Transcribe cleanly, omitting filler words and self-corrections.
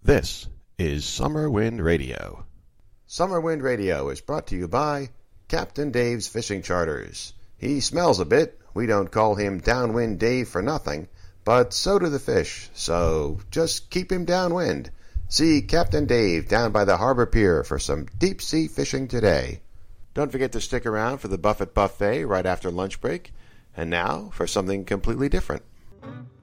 This is Summer Wind Radio. Summer Wind Radio is brought to you by Captain Dave's Fishing Charters. He smells a bit. We don't call him Downwind Dave for nothing, but so do the fish, so just keep him downwind. See Captain Dave down by the harbor pier for some deep-sea fishing today. Don't forget to stick around for the Buffett Buffet right after lunch break. And now for something completely different.